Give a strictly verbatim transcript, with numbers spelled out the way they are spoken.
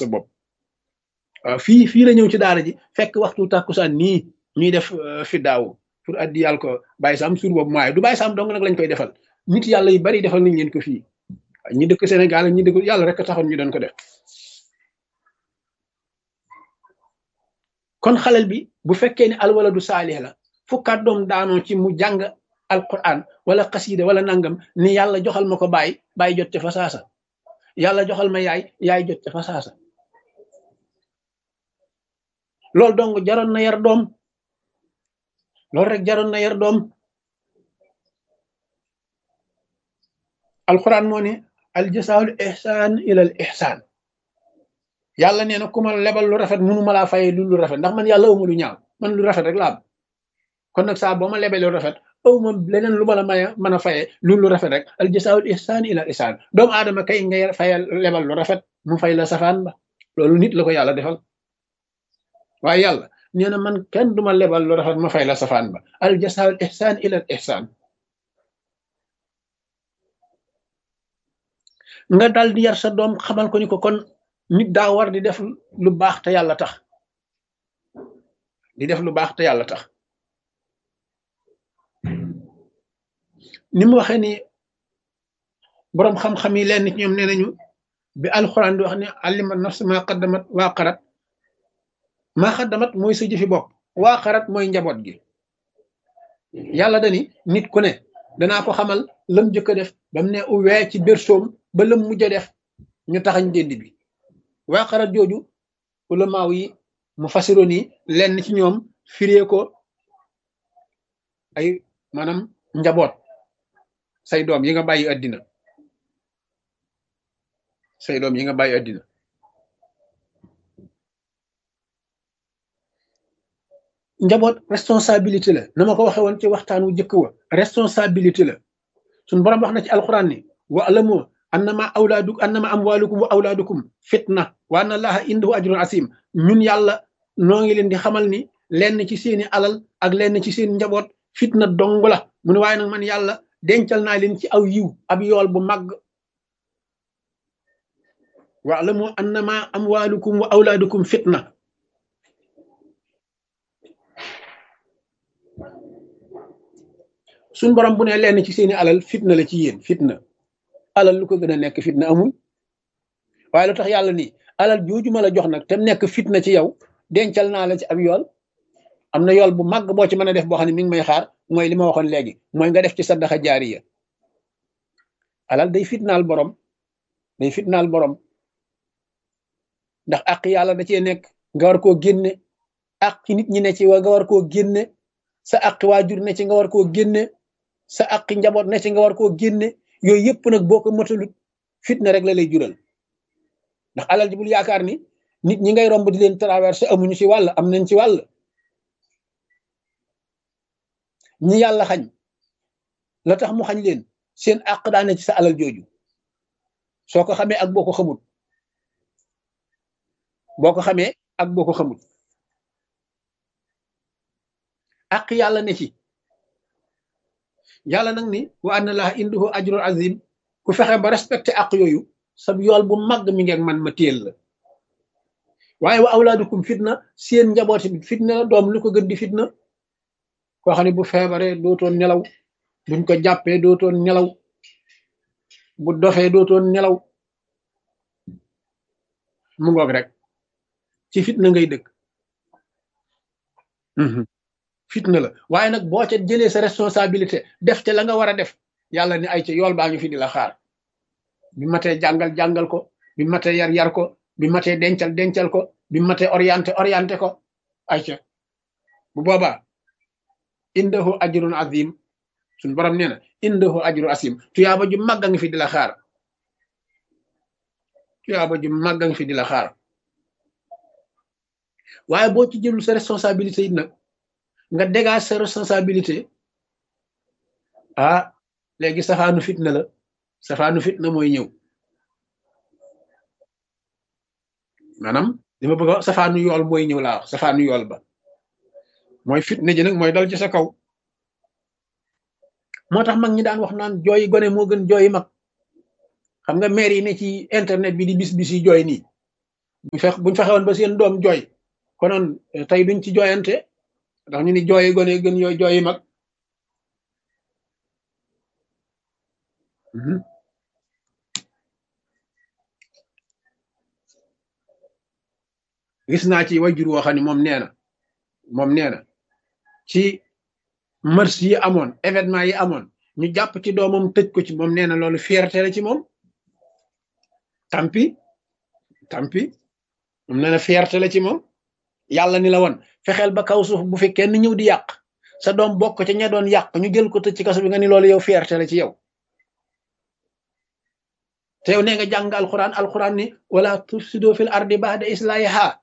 sa bopp waaw fii fii la ñëw ci daara ji fekk waxtu tàkkusaan nii ñuy def fi daaw pour addi yàlla ko bàyyi saam suur boobu maaye du bàyyi saam dong nag lañ koy defal nit yàlla yu bari defal nañ leen ko fii ñi dëkk Sénégal ñi dëkk yàlla rek taxoon ñu doon ko def kon xalel bi bu fekkee ne alwaladu saalih la fu kàddoom daanoo ci mu jàng alquran wala xasida wala nangam ni yàlla joxal ma ko bàyyi bàyyi jot ca fa saasa yàlla joxal ma yaay yaay jot ca fa saasa loolu dong jaroon na yar doom loolu rek jaroon na yar doom alquran moo ne al jasaawul ihsaan ilal ihsaan yàlla nee na ku ma lebal lu rafet mënu ma laa fayee lu lu rafet ndax man yàlla awma lu ñaaw man lu rafet rek laa am kon nag saa boo ma lebee lu rafet awma leneen lu ma la maya mën a fayee lu lu rafet rek al jasaawul ihsaan ilal ihsaan doomu aadama kay ngay fayal lebal lu rafet mu fay la safaan ba loolu nit la ko yàlla defal waaye yàlla nee na man kenn duma lebal lu rafet ma fay la safaan ba al jasaawul ihsaan ilal ihsaan nga dal di yar sa doom xamal ko ni ko kon nit daa war di def lu baax te yàlla tax di def lu baax te yàlla tax ni mu waxee ni boroom xam-xam yi leen nit ñoom nee nañu bi alxuraan di wax ne alima nafs maa qaddamat waa qarat maa qaddamat mooy sa jëfi bopp waa qarat mooy njaboot gi yàlla dani nit ku ne danaa ko xamal lam jëkk a def ba mu ne uwee ci bersoom ba lam mujj a def ñu taxañ dénd bi waa qarat jooju ulamaaw yi mu fasiroon yi lenn ci ñoom firee ko ay maanaam njaboot say doom yi nga bàyyi àddina say doom yi nga bàyyi àddina njaboot responsabilité la na ma ko waxe woon ci waxtaan wu jëkk wa responsabilité la suñ boroom wax na ci alquran ni wa alamu annama awlaadu annama amwalukum wa awlaadukum fitna wa anna allaha indahu ajrun asim ñun yàlla noo ngi leen di xamal ni lenn ci seeni alal ak lenn ci seen njaboot fitna dong la mu ne waaye nag man yàlla dencal naa leen ci aw yiw ab yool bu màgg wa alamu annama amwalukum wa awlaadukum fitna suñ borom bu ne lenn ci seeni alal fitna la ci yéen fitna alal lu ko gën a nekk fitna amul waaye lu tax yàlla nii alal jooju ma la jox nag te nekk fitna ci yow dencal naa la ci ab yool am na yool bu màgg boo ci mën a def boo xam ne mi ngi may xaar mooy li ma waxoon léegi mooy nga def ci saddaxa jaariya alal day fitnaal borom day fitnaal borom ndax àq yàlla da cee nekk nga war koo génne àq ci nit ñi ne ci nga war koo génne sa àq waajur ne ci nga war koo génne sa àq njaboot ne ci nga war koo génne yooyu yëpp nag boo ko matalut fitna rek la lay jural ndax alal ji bul yaakaar ni nit ñi ngay romb di leen traversé amuñu ci wàll am nañ ci wàll ñi yàlla xañ la tax mu xañ leen seen àq daane ci sa alal jooju soo ko xamee ak boo ko xamut boo ko xamee ak boo ko xamut àq yàlla ne ci yàlla nag ni wa anna laaha indahu ajrun azim ku fexe ba respecté àq yooyu sab yool bu mag mi ngeeg man ma téel la waaye wa awlaadukum fitna seen njaboot bi fitna la doom lu ko gën di fitna koo xam ne bu feebaree dootoon nelaw buñ ko jàppee dootoon nelaw bu dofee dootoon nelaw mu ngoog rek ci fitna ngay dëkk fitna la waaye nag boo ca jëlee sa responsabilité def te la nga war a def yàlla ni ay ca yool baa ngi fi di la xaar bi matee jàngal jàngal ko bi matee yar yar ko bi matee dencal dencal ko bi matee orienté orienté ko ay ca bu boobaa indahu ajrun azim suñ borom nee na indahu ajru asim tuyaaba ju màgga ngi fi di la xaar tuyaaba ju màgga ngi fi di la xaar waaye boo ci jëlul sa responsabilité it nag nga dégage sa responsabilité ah léegi safaanu fitna la safaanu fitna mooy ñëw maanaam li ma bëgg a wax safaanu yool mooy ñëw laa wax safaanu yool ba mooy fitna ji nag mooy dal ci sa kaw moo tax mag ñi daan wax naan jooyi gone moo gën jooyi mag xam nga maire yi ne ci internet bi di bis bis yi jooy nii bu fex buñ fexe woon ba seen doom jooy konoon tey duñ ci jooyante ndax ñu ni jooyi gone gën yooyu jooyi mag. gis naa ci wajur woo xam ne moom nee na moom nee na ci mars yi amoon événement yi amoon ñu jàpp ci doomam tëj ko ci moom nee na loolu fierté la ci moom. tampi tampi moom nee na fierté la ci moom. yàlla ni la woon fexeel ba kaw suuf bu fi kenn ñëw di yàq sa doom bokk ca ña doon yàq ñu jël ko tëj ci kaso bi nga ni loolu yow fierté la ci yow. te yow nee nga jàng alquran alquran ni wala tufsido fil ardi ba'da islahiha